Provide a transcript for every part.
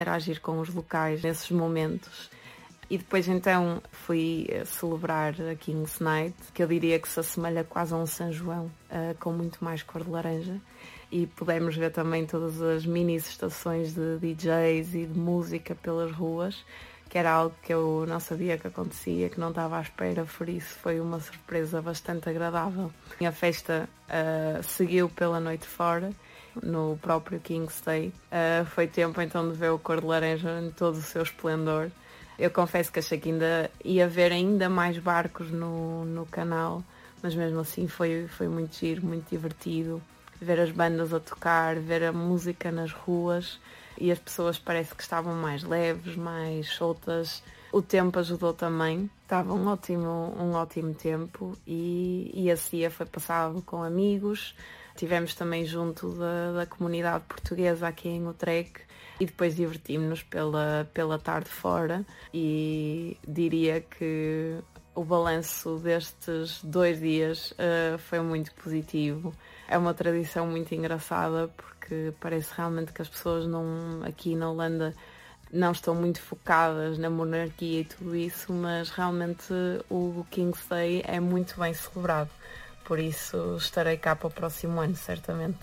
interagir com os locais nesses momentos. E depois então fui celebrar a King's Night, que eu diria que se assemelha quase a um São João, com muito mais cor de laranja. E pudemos ver também todas as mini estações de DJs e de música pelas ruas, que era algo que eu não sabia que acontecia, que não estava à espera, por isso foi uma surpresa bastante agradável. A festa seguiu pela noite fora, no próprio King's Day. Foi tempo então de ver o cor de laranja em todo o seu esplendor. Eu confesso que achei que ainda ia haver ainda mais barcos no canal, mas mesmo assim foi muito giro, muito divertido. Ver as bandas a tocar, ver a música nas ruas e as pessoas parece que estavam mais leves, mais soltas. O tempo ajudou também, estava um ótimo tempo e esse dia foi passado com amigos. Estivemos também junto da comunidade portuguesa aqui em Utrecht e depois divertimos-nos pela tarde fora e diria que o balanço destes 2 dias foi muito positivo. É uma tradição muito engraçada porque parece realmente que as pessoas aqui na Holanda não estão muito focadas na monarquia e tudo isso, mas realmente o King's Day é muito bem celebrado. Por isso estarei cá para o próximo ano, certamente.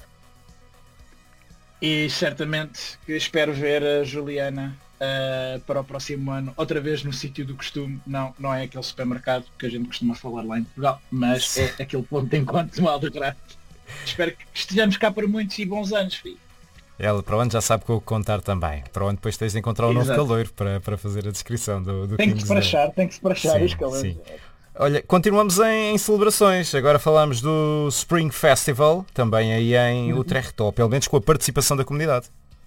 E certamente que espero ver a Juliana para o próximo ano, outra vez no sítio do costume. Não é aquele supermercado que a gente costuma falar lá em Portugal, mas é aquele ponto de encontro no Aldegrande. Espero que estejamos cá por muitos e bons anos, filho. Ela para o ano já sabe com o que contar também. Para o ano depois tens de encontrar um novo caloiro para fazer a descrição do tem King's Day. Tem que despachar os calores. Olha, continuamos em celebrações. Agora falamos do Spring Festival, também aí em Utrecht, ou pelo menos com a participação da comunidade.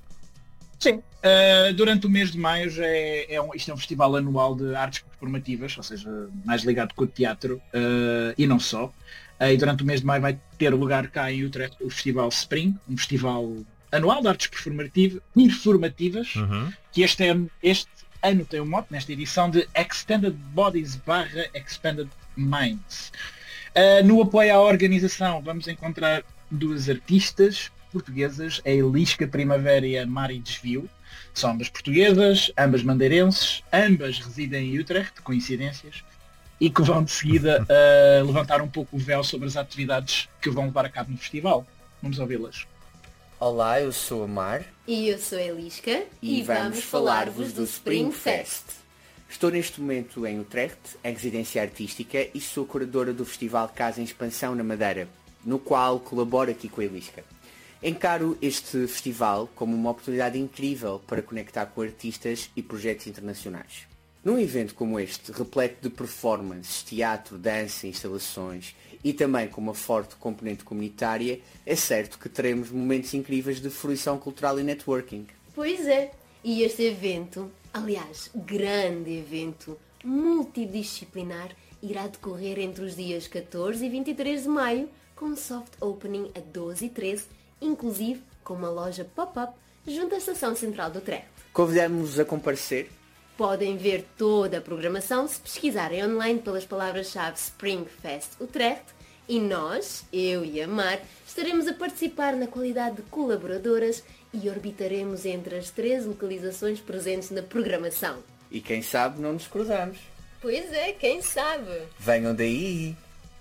Sim, durante o mês de maio isto é um festival anual de artes performativas, ou seja, mais ligado com o teatro e não só. E durante o mês de maio vai ter lugar cá em Utrecht o Festival Spring, um festival anual de artes performativas, que este ano tem o mote, nesta edição, de Extended Bodies / Expanded Minds. No apoio à organização vamos encontrar 2 artistas portuguesas, a Elisca Primavera e a Mari Desvio. São ambas portuguesas, ambas madeirenses, ambas residem em Utrecht, coincidências, e que vão de seguida levantar um pouco o véu sobre as atividades que vão levar a cabo no festival. Vamos ouvi-las. Olá, eu sou a Mar. E eu sou a Elisca. E vamos falar-vos do Spring Fest. Estou neste momento em Utrecht, em residência artística, e sou curadora do Festival Casa em Expansão na Madeira, no qual colaboro aqui com a Elisca. Encaro este festival como uma oportunidade incrível para conectar com artistas e projetos internacionais. Num evento como este, repleto de performances, teatro, dança, instalações e também com uma forte componente comunitária, é certo que teremos momentos incríveis de fruição cultural e networking. Pois é, e este evento, aliás, grande evento, multidisciplinar, irá decorrer entre os dias 14 e 23 de maio, com soft opening a 12 e 13, inclusive com uma loja pop-up junto à Estação Central do Utrecht. Convidamos-vos a comparecer. Podem ver toda a programação se pesquisarem online pelas palavras-chave Spring Fest Utrecht e nós, eu e a Mar, estaremos a participar na qualidade de colaboradoras e orbitaremos entre as 3 localizações presentes na programação. E quem sabe não nos cruzamos. Pois é, quem sabe? Venham daí.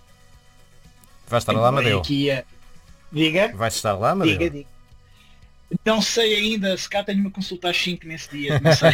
Vais estar lá, Amadeu? Diga? Vais estar lá, Amadeu? Diga. Não sei ainda, se cá tenho uma consulta às 5 nesse dia, não sei.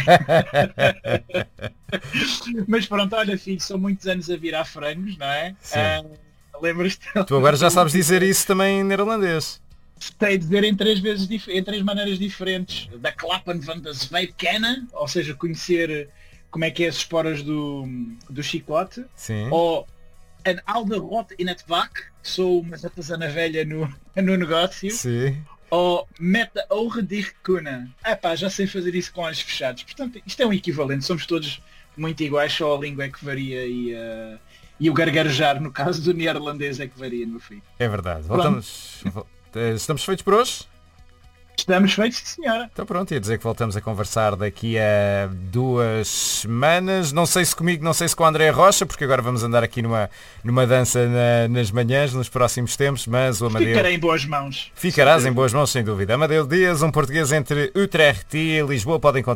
Mas pronto, olha filho, são muitos anos a virar frangos, não é? Lembras-te? Tu agora já sabes dizer isso também em neerlandês. Sei dizer em 3 maneiras diferentes. Da Klappen van de Zweepkennen, ou seja, conhecer como é que é as esporas do chicote. Sim. Ou an oude rot in het vak, sou uma ratazana velha no negócio. Sim. Ou met de ogen dicht kunnen. Já sei fazer isso com olhos fechados. Portanto, isto é um equivalente. Somos todos muito iguais, só a língua é que varia e o gargarejar, no caso do neerlandês, é que varia no fim. É verdade. Voltamos. Estamos feitos por hoje? Estamos feitos, senhora. Então pronto, ia dizer que voltamos a conversar daqui a 2 semanas. Não sei se comigo, não sei se com o André Rocha, porque agora vamos andar aqui numa dança nas manhãs, nos próximos tempos, mas o Amadeu... Ficarei em boas mãos. Ficarás em boas mãos, sem dúvida. Amadeu Dias, um português entre Utrecht e Lisboa. Podem